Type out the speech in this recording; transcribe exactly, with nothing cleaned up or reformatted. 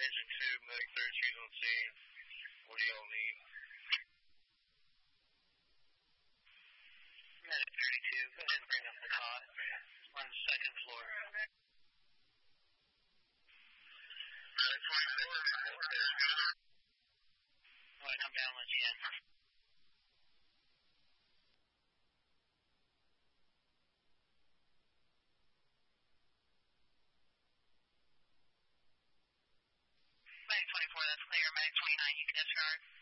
Engine two, medic thirty-two's on scene. What do y'all need? Medic thirty-two, go ahead and bring up the cot on the second floor. Medic twenty-six, go ahead, come down, let you in. Medic twenty-four, that's clear. Medic twenty-nine, you can disregard.